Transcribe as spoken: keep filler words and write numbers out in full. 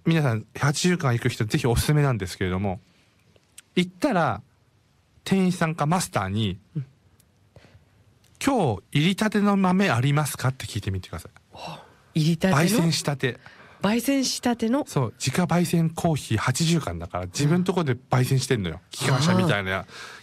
皆さんはちじゅうかん行く人ぜひおすすめなんですけれども、行ったら店員さんかマスターに、うん、今日入りたての豆ありますかって聞いてみてください。 入りたての焙煎したて焙煎したての、 そう自家焙煎コーヒーはちじゅうかんだから自分のところで焙煎してんのよ、機関車みたいな